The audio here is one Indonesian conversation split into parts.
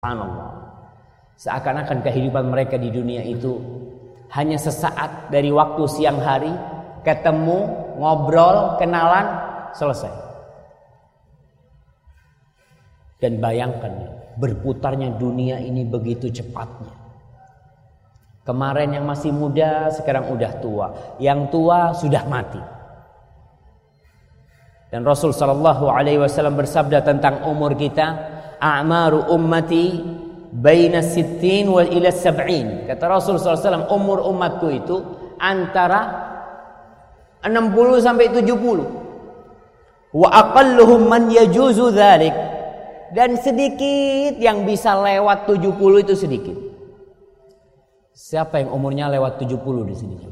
Subhanallah. Seakan-akan kehidupan mereka di dunia itu hanya sesaat dari waktu siang hari, ketemu, ngobrol, kenalan, selesai. Dan bayangkan, berputarnya dunia ini begitu cepatnya. Kemarin yang masih muda, sekarang udah tua. Yang tua sudah mati. Dan Rasul sallallahu alaihi wasallam bersabda tentang umur kita, a'maru ummati baina sittin wa ila sab'in. Kata Rasul sallallahu alaihi wasallam, umur umatku itu antara 60 sampai 70. Wa aqalluhum man yajuzu dzalik. Dan sedikit yang bisa lewat 70 itu sedikit. Siapa yang umurnya lewat 70 di sini?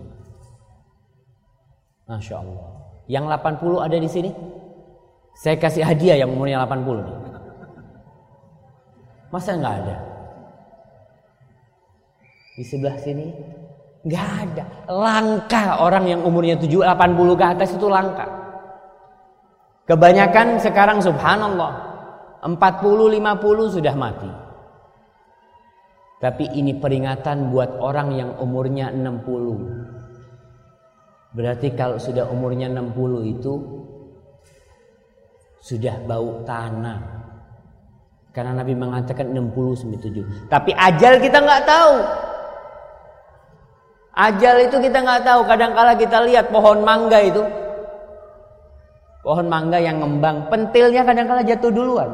Masya Allah. Yang 80 ada di sini? Saya kasih hadiah yang umurnya 80 nih. Masa nggak ada? Di sebelah sini nggak ada. Langka orang yang umurnya 80 ke atas itu langka. Kebanyakan sekarang subhanallah 40-50 sudah mati. Tapi ini peringatan buat orang yang umurnya 60. Berarti kalau sudah umurnya 60 itu sudah bau tanah. Karena Nabi mengatakan 60-70. Tapi ajal kita nggak tahu. Ajal itu kita nggak tahu. Kadang-kala kita lihat pohon mangga itu, pohon mangga yang ngembang, pentilnya kadang-kala jatuh duluan.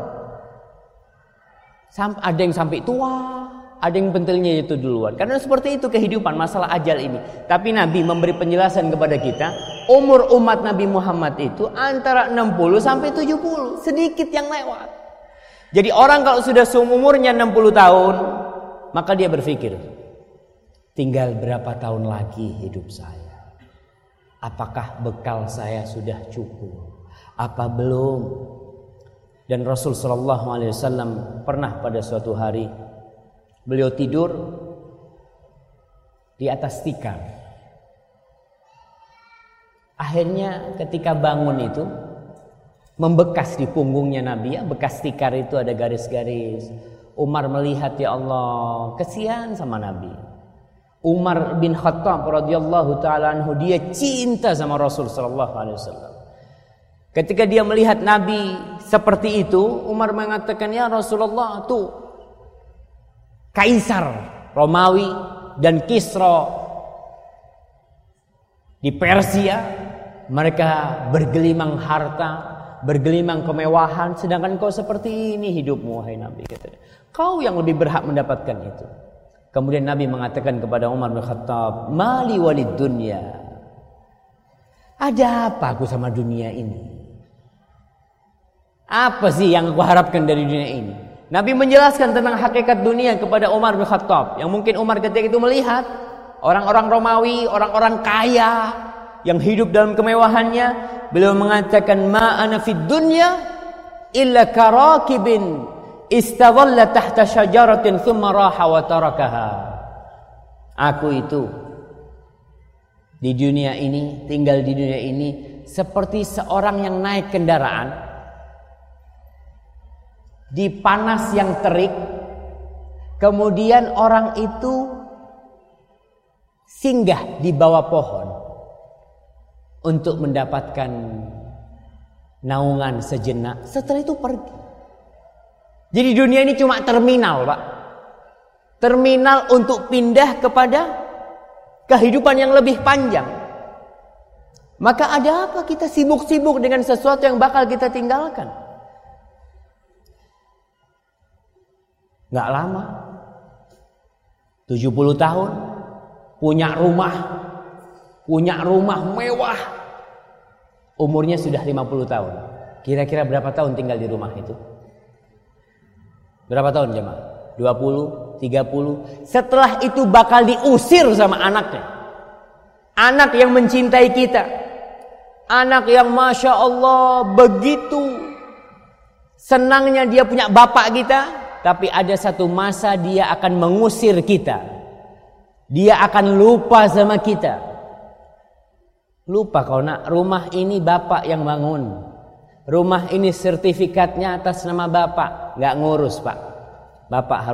Ada yang sampai tua, ada yang pentilnya jatuh duluan. Karena seperti itu kehidupan, masalah ajal ini. Tapi Nabi memberi penjelasan kepada kita, umur umat Nabi Muhammad itu antara 60 sampai 70, sedikit yang lewat. Jadi orang kalau sudah seumurnya 60 tahun, maka dia berpikir, tinggal berapa tahun lagi hidup saya? Apakah bekal saya sudah cukup? Apa belum? Dan Rasul sallallahu alaihi wasallam pernah pada suatu hari beliau tidur di atas tikar. Akhirnya ketika bangun itu membekas di punggungnya Nabi, ya, bekas tikar itu ada garis-garis. Umar melihat, ya Allah, kesian sama Nabi. Umar bin Khattab radhiyallahu taala anhu, dia cinta sama Rasul sallallahu alaihi wasallam. Ketika dia melihat Nabi seperti itu, Umar mengatakan, ya Rasulullah, tuh Kaisar Romawi dan Kisra di Persia, mereka bergelimang harta, bergelimang kemewahan, sedangkan kau seperti ini hidupmu, wahai Nabi. Kau yang lebih berhak mendapatkan itu. Kemudian Nabi mengatakan kepada Umar bin Khattab, mali walid dunya. Ada apa aku sama dunia ini? Apa sih yang aku harapkan dari dunia ini? Nabi menjelaskan tentang hakikat dunia kepada Umar bin Khattab. Yang mungkin Umar ketika itu melihat orang-orang Romawi, orang-orang kaya yang hidup dalam kemewahannya. Beliau mengatakan, ma ana fid dunya illa karakibin istadalla tahta syajaratin thumma raha wa tarakaha. Aku itu di dunia ini, tinggal di dunia ini seperti seorang yang naik kendaraan di panas yang terik, kemudian orang itu singgah di bawah pohon untuk mendapatkan naungan sejenak, setelah itu pergi. Jadi dunia ini cuma terminal, Pak. Terminal untuk pindah kepada kehidupan yang lebih panjang. Maka ada apa kita sibuk-sibuk dengan sesuatu yang bakal kita tinggalkan? Gak lama, 70 tahun, punya rumah mewah, umurnya sudah 50 tahun. Kira-kira berapa tahun tinggal di rumah itu? Berapa tahun jemaah? 20, 30. Setelah itu bakal diusir sama anaknya. Anak yang mencintai kita, anak yang Masya Allah begitu senangnya dia punya bapak kita. Tapi ada satu masa dia akan mengusir kita. Dia akan lupa sama kita. Lupa kau nak, rumah ini bapak yang bangun. Rumah ini sertifikatnya atas nama bapak. Gak ngurus, Pak. Bapak